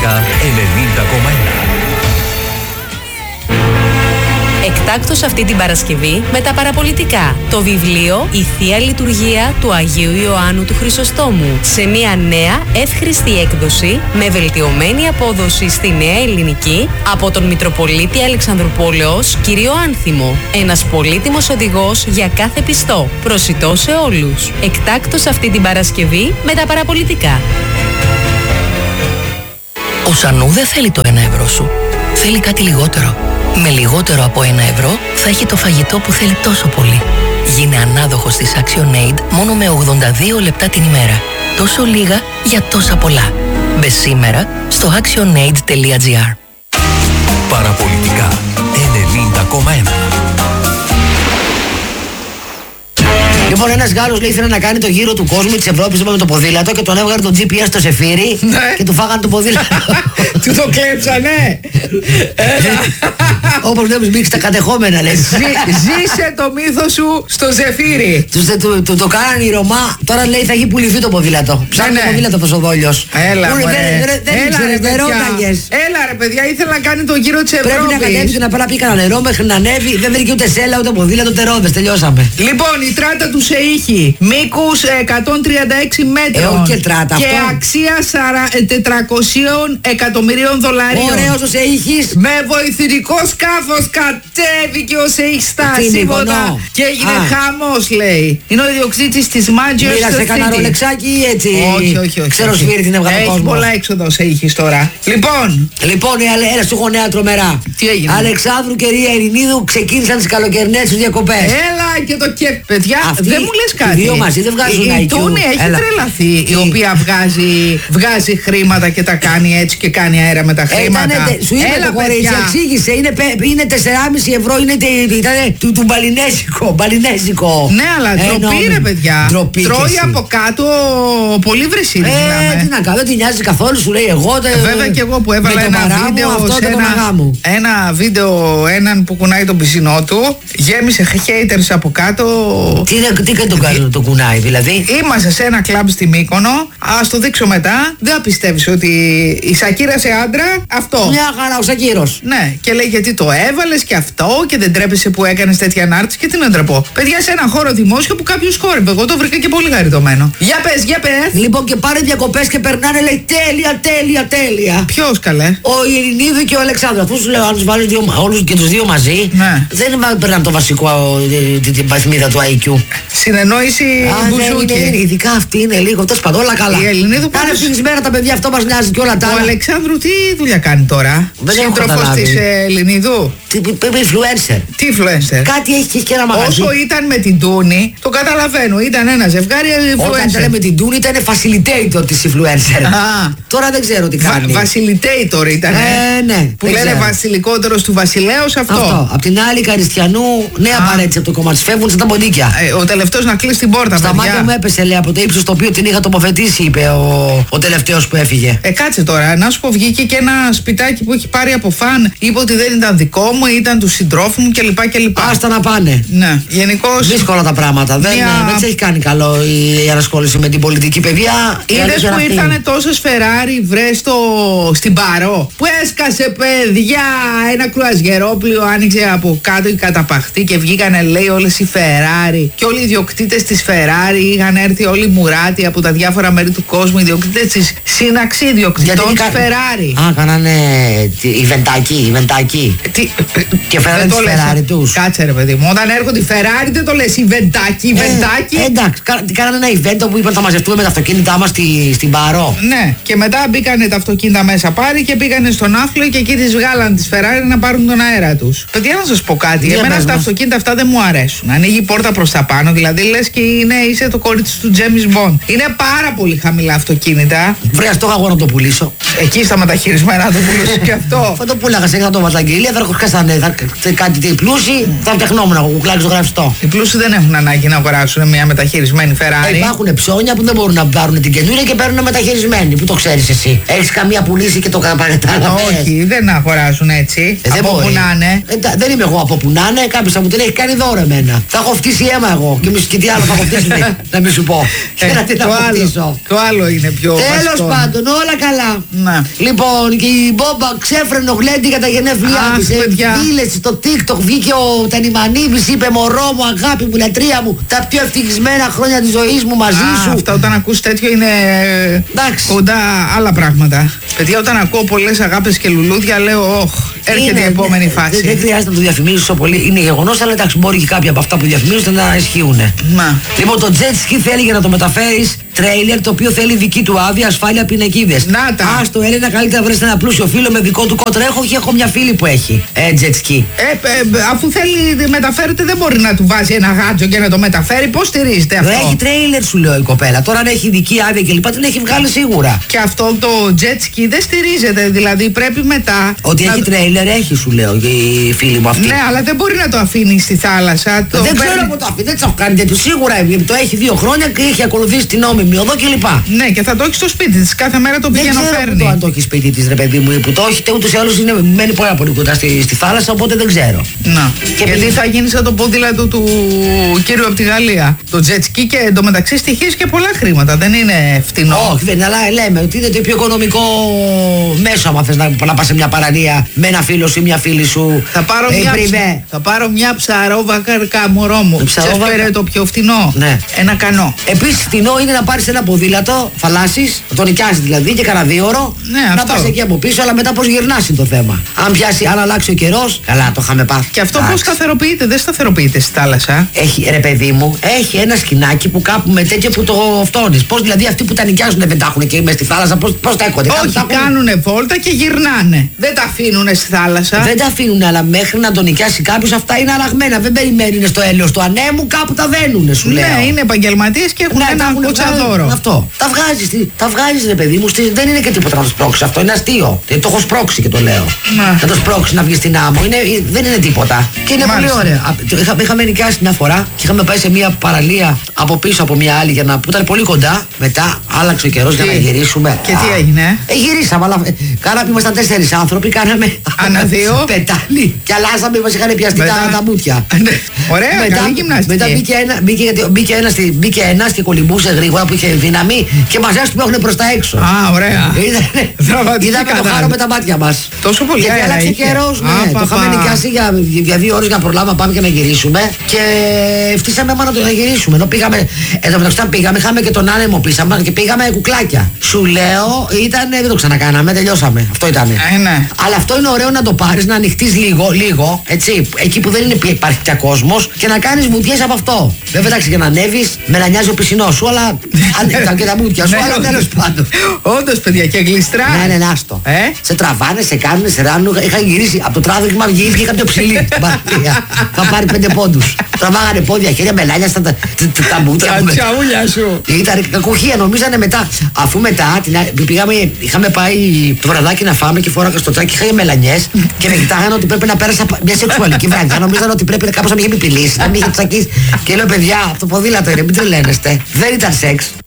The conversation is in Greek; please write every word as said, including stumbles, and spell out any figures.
Παραπολιτικά ενενήντα κόμμα ένα. Εκτάκτως αυτή την Παρασκευή με τα παραπολιτικά. Το βιβλίο «Η Θεία Λειτουργία του Αγίου Ιωάννου του Χρυσοστόμου» σε μια νέα εύχρηστη έκδοση με βελτιωμένη απόδοση στη Νέα Ελληνική από τον Μητροπολίτη Αλεξανδρουπόλεως κύριο Άνθιμο. Ένας πολύτιμος οδηγός για κάθε πιστό. Προσιτό σε όλους. Εκτάκτως αυτή την Παρασκευή με τα παραπολιτικά. Ο Σανού δεν θέλει το ένα ευρώ σου. Θέλει κάτι λιγότερο. Με λιγότερο από ένα ευρώ θα έχει το φαγητό που θέλει τόσο πολύ. Γίνε ανάδοχος της ActionAid μόνο με ογδόντα δύο λεπτά την ημέρα. Τόσο λίγα για τόσα πολλά. Μπε σήμερα στο actionaid τελεία gr. Παραπολιτικά ενενήντα κόμμα ένα. Λοιπόν, ένας Γάλλος λέει ήθελε να κάνει το γύρο του κόσμου της Ευρώπης με το ποδήλατο και τον έβγαλε το τζι πι ες στο Σεφύρι και του φάγανε το ποδήλατο. Του το κλέψανε. Όπως βλέπεις μπήκε στα κατεχόμενα, λες. Ζήσε το μύθο σου στο Ζεφύρι. Του το κάνανε οι Ρωμά. Τώρα λέει θα έχει πουληθεί το ποδήλατο. Ψάχνει το ποδήλατο αυτός ο Δόλιος. Έλα ρε. Δεν ήξερες, δεν ρώταγες. Έλα ρε παιδιά, ήθελα να κάνει το γύρο της Ευρώπης. Πρέπει να κατέβει να πέρα πήγα νερό μέχρι να ανέβει. Δεν βρήκε ούτε σέλα ούτε ποδήλατο ούτε ρόδες. Τελειώσαμε. Λοιπόν, η τράτα του σε ήχη. Μήκους εκατόν τριάντα έξι μέτρων. Ε, και τράτα και αυτό. αξία τετρακόσιων εκατομμυρίων δολαρίων. Ωραίος ο Σεΐχης. Με βοηθητικό σκάφος κατέβηκε ο Σεΐχης στα σύμβοτα και έγινε χαμός, λέει. Είναι ο ιδιοκτήτης της Manchester City. Μοίρασε κανένα ρολεξάκι ή έτσι. Όχι, όχι, όχι. Ξέρω σφύρι την έβγαλε κόσμο. Έχει πολλά έξοδα ο Σεΐχης τώρα. Λοιπόν. Λοιπόν, έλα σου έχω νέα τρομερά. Τι έγινε? Αλεξάνδρου και Ρία Ειρηνίδου ξεκίνησαν τις καλοκαιρινές τους διακοπές. Έλα και το και παιδιά, αυτή, δεν μου λες κάτι. Οι δύο μαζί δεν βγάζουν η, άι η κιου. Τούνη έχει Έλα. τρελαθεί, η, η οποία βγάζει, βγάζει χρήματα και τα κάνει έτσι και κάνει αέρα με τα χρήματα. Ήτανε, σου είπε Έλα, το κορίτσι, εξήγησε, είναι, είναι τέσσερα κόμμα πέντε ευρώ, είναι ήτανε, του, του μπαλινέζικο, μπαλινέζικο. Ναι, αλλά ντροπή ρε παιδιά. Ντροπή Τρώει από κάτω πολύ βρυσίδι. Ε, τι να κάνω, δεν την νοιάζει καθόλου, σου λέει εγώ. Τε, Βέβαια και εγώ που έβαλα ένα βίντεο μου, σε ένα, ένα βίντεο έναν που κουνάει τον πισινό του. Γέμισε haters από κάτω. Τι, τι κάνει το, το, το κουνάει δηλαδή? Είμαστε σε ένα κλαμπ στη Μύκονο. Ας το δείξω μετά. Δεν πιστεύεις ότι η Σακύρα σε άντρα αυτό. Μια χαρά ο Σακύρος. Ναι, και λέει γιατί το έβαλες και αυτό και δεν τρέπεσαι που έκανες τέτοια ανάρτηση και τι να ντραπώ. Παιδιά, σε ένα χώρο δημόσιο που κάποιος χόρευε. Εγώ το βρήκα και πολύ χαριτωμένο. Για πες, για πες. Λοιπόν, και πάρε διακοπές και περνάνε, λέει τέλεια, τέλεια, τέλεια. Ποιος καλέ? Ο Ειρηνίδου και ο Αλεξάνδρου. Αφού σου λέω, αν τους βάλεις όλους και τους δύο μαζί, ναι. δεν περνάνε το βασικό, την, την βαθμίδα του άι κιου. Συνεννόηση μπουζούκι. Ειδικά αυτή είναι λίγο, τόσο πάντων, όλα καλά. Η Ελληνίδου Κάνε πάντως... μέρα τα παιδιά, αυτό μας νοιάζει και όλα τα άλλα. Ο Αλεξάνδρου τι δουλειά κάνει τώρα? Σύντροφος της Ελληνίδου. Τι influencer. Τι influencer? Κάτι έχει και ένα μαγαζί. Όσο ήταν με την Τούνη, το καταλαβαίνω, ήταν ένα ζευγάρι influencer. Όταν ήταν με την Τούνη ήταν facilitator της influencer. Α, τώρα δεν ξέρω τι κάνει. Βα, facilitator ήταν. Ε, ναι. Που λένε ξέρω. Βασιλικότερος του βασιλέως αυτό. Αυτό. Απ' την άλλη Καριστιανού, νέα παρέτηση από το κόμμα της, φεύγουν σαν τα ποντίκια. Ε, ο τελευταίος να κλείσει την πόρτα. Στα παιδιά. μάτια μου έπεσε, λέει, από το ύψος το οποίο την είχα τοποθετήσει, είπε ο, ο τελευταίος που έφυγε. Ε, κάτσε τώρα, να σου πω, βγήκε και ένα σπιτάκι που έχει πάρει από φαν. Είπε ότι δεν ήταν δικό μου, ήταν του συντρόφου μου κλπ. κλπ. Άστα να πάνε. Ναι, γενικώς. Δύσκολα τα πράγματα. Δεν, μια... δεν της έχει κάνει καλό η ανασχόληση με την πολιτική παιδεία. Είδες που ήρθανε τόσες Φεράρι, βρε στο... στην Παρό. Που έσκασε, παιδιά, ένα κρουαζιερόπλιο, άνοιξε από κάτω η καταπαχτή και βγήκανε, λέει, όλες οι Φεράρι. Και όλοι οι ιδιοκτήτες της Φεράρι είχαν έρθει, όλοι οι μουράτοι από τα διάφορα μέρη του κόσμου, οι ιδιοκτήτες της σύναξη ιδιοκτητών της Φεράρι. Α, κάνανε ιβεντάκι, ιβεντάκι. Τι... Και φέρανε τη Φεράρι τους. Κάτσε ρε παιδί μου, όταν έρχονται οι Φεράρι δεν το λες ιβεντάκι, ιβεντάκι. Ε, εντάξει, κάνανε ένα event που είπαν θα μαζευτούμε με τα αυτοκίνητά μας στη, στην Παρό. Ναι, και μετά μπήκανε τα αυτοκίνητα μέσα πάρει και πήγανε στον Άφλιο και εκεί τις βγάλαν τις Φεράρι να πάρουν τον αέρα τους. Παιδιά, να σας πω κάτι, Για εμένα τα αυτοκίνητα αυτά δεν μου αρέσουν. Ανοίγει η πόρτα προς τα πάνω, δηλαδή λες και είναι, είσαι το κορίτσι του James Bond. Είναι πάρα πολύ χαμηλά αυτοκίνητα. Βρε, αυτό εγώ να το πουλήσω. Εκεί στα μεταχειρισμένα το πουλήσω και αυτό. Θα το πούλαγα σε το βαταγγελία, θα έρχονταν κάτι τι πλούσιοι, θα φτιαχνόμουν εγώ κουκλάκι στο γραφιστό. Οι πλούσιοι δεν έχουν ανάγκη να αγοράσουν μια μεταχειρισμένη Ferrari. Ε, υπάρχουν ψώνια που δεν μπορούν να πάρουν την καινούρια και παίρνουν μεταχειρισμένη. Πού το ξέρεις εσύ? Έχεις καμία πουλήσει και το κατάλαβες? Όχι, δεν αγοράζουν έτσι. Ε, από που να είναι. Ε, δεν είμαι εγώ από που να είναι. Κάποιος θα μου την έχει κάνει δώρο εμένα. Θα έχω φτύσει αίμα εγώ. Και, και τι άλλο θα έχω φτύσει, να μην σου πω. Ε, να τι το, θα άλλο, το άλλο είναι πιο. Τέλος πάντων, όλα καλά. Mm. Ναι. Λοιπόν, και η Μπόμπα ξέφρενο γλέντι για τα γενέθλιά Αχ, της. παιδιά. Φίλες στο TikTok βγήκε ο Τανιμανίδης, είπε μωρό μου, αγάπη μου, λατρεία μου, τα πιο ευτυχισμένα χρόνια της ζωής μου μαζί Α, σου. αυτά όταν ακούς τέτοιο είναι Εντάξει. κοντά άλλα πράγματα. Παιδιά, όταν ακούω πολλές αγάπες και λουλούδια λέω όχ, έρχεται Είναι, η επόμενη ναι, φάση. Δεν, δεν χρειάζεται να το διαφημίσω πολύ. Είναι γεγονός, αλλά εντάξει, μπορεί και κάποια από αυτά που διαφημίζονται να ισχύουν. Να. Λοιπόν, το jet ski θέλει για να το μεταφέρεις τρέιλερ, το οποίο θέλει δική του άδεια, ασφάλεια, πινακίδες. Να τα. Άστο, Έλενα, καλύτερα βρέστε ένα πλούσιο φίλο με δικό του κότρα. Έχω και έχω μια φίλη που έχει ε, jet ski. Ε, ε, αφού θέλει μεταφέρεται, δεν μπορεί να του βάζει ένα γάτζο και να το μεταφέρει. Πώς στηρίζεται αυτό? Έχει τρέιλερ, σου λέω η κοπέλα. Τώρα αν έχει ειδική άδεια κλπ. Την έχει βγάλει σίγουρα. Και αυτό το jet ski δεν στηρίζεται. Δηλαδή πρέπει μετά. Ότι να... έχει τρέιλερ, έχει, σου λέω η φίλη μου αυτή. Ναι, αλλά δεν μπορεί να το αφήνει στη θάλασσα. Το Δεν ξέρω παίρνει- από το αφήνει, δεν τη έχω κάνει τέτοιο. Σίγουρα το έχει δύο χρόνια και έχει ακολουθήσει την νόμιμη οδό κλπ. Ναι, και θα το έχει στο σπίτι τη. Κάθε μέρα το Δεν πηγαίνω ξέρω φέρνει. το αν το έχει σπίτι τη, ρε παιδί μου, που το έχει, ούτως ή άλλως είναι, μένει πάρα πολύ κοντά στη, στη θάλασσα, οπότε δεν ξέρω. Να. Και Γιατί επειδή- θα γίνει σαν το ποδήλατο του κύριου από τη Γαλλία. Το jet ski και εντωμεταξύ στοιχίζει και πολλά χρήματα. Δεν είναι φτηνό. Όχι, δεν είναι, αλλά λέμε ότι είναι το πιο οικονομικό μέσο. Άμα θες να, να πα σε μια παραλία με ένα φίλο σου ή μια φίλη σου. Θα πάρω, ε, μια, πριβέ. θα πάρω μια ψαρόβακα, μωρό μου. Ψαρόβακα. Ξέρεις ποιο είναι το πιο φτηνό? Ναι. Ένα κανό. Επίσης, φτηνό είναι να πάρεις ένα ποδήλατο, θαλάσσης, να τον νοικιάσεις δηλαδή και κανένα δύο ώρο. Ναι, να αυτό. πας εκεί από πίσω, αλλά μετά πώς γυρνάς είναι το θέμα. Αν πιάσει, αν αλλάξει ο καιρός, καλά, το είχαμε πάθει. Και αυτό πώς Εντάξει. σταθεροποιείται? Δεν σταθεροποιείται στη θάλασσα. Έχει, ρε παιδί μου, έχει ένα σκηνάκι που κάπου με τέτοιο που το φτώνεις. Πώς δηλαδή αυτοί που τα νοικιάζουν δεν τα έχουν και μέσα στη θάλασσα, πώς, πώς τα έχονται? Όχι, τα έχουν- κάνουνε βόλτα και γυρνάνε. Δεν τα αφήνουνε στη θάλασσα. Δεν τα αφήνουν, αλλά μέχρι να τον νοικιάσει κάποιος αυτά είναι αραγμένα. Δεν περιμένουν στο έλεος του ανέμου, κάπου τα δένουνε, σου λέω. Ναι, είναι επαγγελματίες και έχουν Ναι, τα ένα έχουνε κοτσαδόρο. βγάλει. Αυτό. Τα βγάζεις, τι- τα βγάζεις, ρε παιδί μου. στη- Δεν είναι και τίποτα να το σπρώξεις αυτό. Είναι αστείο. Δεν το έχω σπρώξει και το λέω. Να. Να το σπρώξει να βγει στην άμμο. Είναι, δεν είναι τίποτα. Και είναι Μάλιστα. πολύ ωραίο. Α, το Είχα, είχαμε νοικιάσει μια φορά και είχαμε πάει σε μια παραλία από πίσω από μια άλλη για να, που ήταν πολύ κοντά. Μετά άλλαξε ο καιρός για Τι? να γυρίσουμε. Και τι έγινε? Ε, γυρίσαμε, αλλά ε, κάναμε, ήμασταν τέσσερις άνθρωποι, κάναμε. Ανά δύο. Πετάλι και αλλάζαμε, μας είχαν πιαστεί Μετά. τα, τα μούτια. Ναι. Ωραία, καλή γυμναστική. Μετά μπήκε ένα, μπήκε, γιατί μπήκε ένας, στη- μπήκε ένας και κολυμπούσε γρήγορα που είχε δύναμη και μας έσπρωχνε έχουν προς τα έξω. Α, ωραία. Είδαμε, Δραματική είδαμε το κατάσταση. χάρο με τα μάτια μας. Τόσο πολύ Γιατί αέρα άλλαξε είχε. καιρός, ναι. Α, Το παπα. είχαμε νοικιάσει για, για δύο ώρες για να προλάβουμε να πάμε και να γυρίσουμε. Και φτύσαμε μόνο το να γυρίσουμε. Ενώ πήγαμε, εδώ μεταξύ όταν πήγαμε, είχαμε και τον άνεμο πίσω μας και πήγαμε κουκλάκια. Σου λέω, ήταν, δεν το ξανακάναμε, τελειώσαμε. Αυτό ήταν. Ε, ναι. Αλλά αυτό είναι ωραίο να το πάρεις, να ανοιχτείς λίγο, λίγο, έτσι, εκεί που δεν είναι, υπάρχει πια κόσμος και να κάνεις βουτιές από αυτό. Βέβαια, εντάξει, για να ανέβεις, με να νοιάζει ο πισινός σου, αλλά αν ήταν και τα βουτιά σου, Ναι, αλλά όντως. τέλος πάντων. Όντως, παιδιά, και γλιστρά. Ναι, ναι, ναι, άστο. Ε? Σε τραβάνε, σε κάνουν, σε ράνουν. Είχα γυρίσει από το τράβηγμα, βγήκε κάποιο ψηλή στην παραλία. Θα πάρει πέντε πόντους. Τραβάγανε πόδια, χέρια, μελάνια στα τα, τα, τα, τα μούτρα. Τα μου. τσαούλια σου. Ήταν κακουχία, νομίζανε μετά. Αφού μετά την, α- πήγαμε, είχαμε πάει το βραδάκι να φάμε και φόραγα στο τσάκι, είχα μελανιές και με κοιτάγανε ότι πρέπει να πέρασα πα- μια σεξουαλική βραδιά. Νομίζανε ότι πρέπει κάπως να με είχε επιπηλήσει, να με είχε τσακίσει. Και λέω, παιδιά, από το ποδήλατο είναι, μην τρελαίνεστε. Δεν ήταν σεξ.